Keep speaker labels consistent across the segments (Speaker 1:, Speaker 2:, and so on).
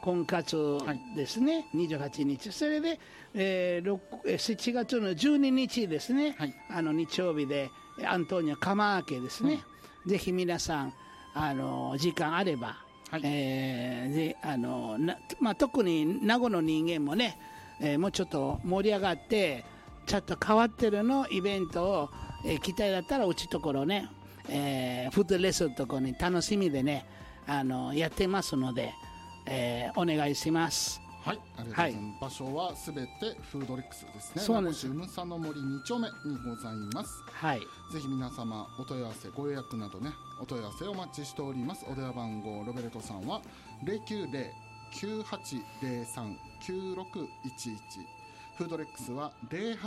Speaker 1: 婚活ですね、28日、それで、7月の12日ですね、日曜日でアントニオ釜明ですね、ぜひ皆さん時間あれば、特に名護の人間もね、もうちょっと盛り上がってちょっと変わってるのイベントを、期待だったらうちところね、フードレッスンのところに楽しみでねやってますので、お願いします。
Speaker 2: はい、ありがとうございます。場所はすべてフードレックスですね。
Speaker 1: そうです。
Speaker 2: 名護市宇佐の森2丁目にございます。
Speaker 1: はい。
Speaker 2: ぜひ皆様お問い合わせ、ご予約などね、お問い合わせお待ちしております。お電話番号ロベルトさんは090-9803-9611、フードレックスは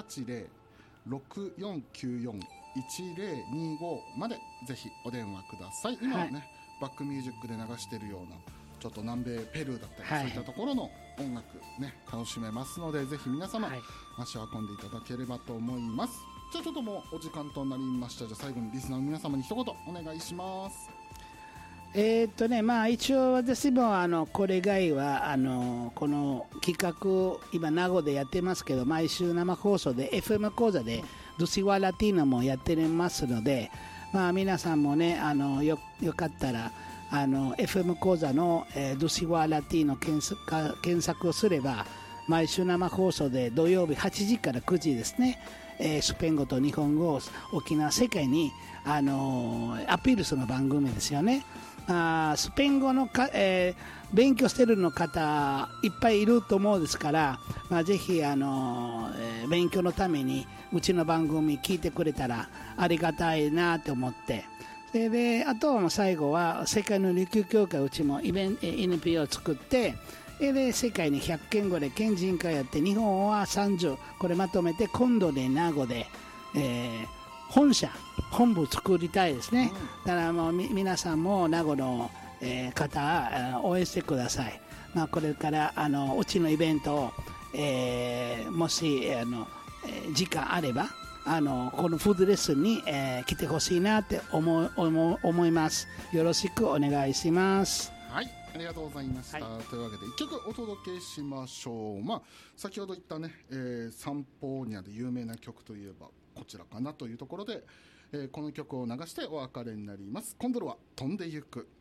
Speaker 2: 080-6494-1025までぜひお電話ください。今はね、バックミュージックで流しているようなちょっと南米ペルーだったり、そういったところの音楽ね楽しめますので、ぜひ皆様、足を運んでいただければと思います。じゃあちょっともうお時間となりました。じゃあ最後にリスナーの皆様に一言お願いします。
Speaker 1: 一応私もこれ以外はこの企画今名護でやってますけど、毎週生放送で FM 講座でドゥシワラティーノもやってますので、皆さんもねよかったらFM 講座の、ドゥシワラティーノ検索をすれば毎週生放送で土曜日8時から9時ですね、スペイン語と日本語を沖縄世界にアピールする番組ですよね。スペイン語の勉強してるの方いっぱいいると思うんですから、ぜひ勉強のためにうちの番組聞いてくれたらありがたいなと思って、であと最後は世界の琉球協会、うちもNPO を作って、で世界に100件ぐらい県人会やって、日本は30、これまとめて今度で名護で、本部作りたいですね。だからもう皆さんも名護の、方応援してください。これからうちのイベントを、もし時間あればこのフードレッスンに、来てほしいなって思います。よろしくお願いします。
Speaker 2: はい、ありがとうございました。というわけで1曲お届けしましょう。先ほど言ったね、サンポーニャで有名な曲といえばこちらかなというところで、この曲を流してお別れになります。コンドルは飛んでゆく。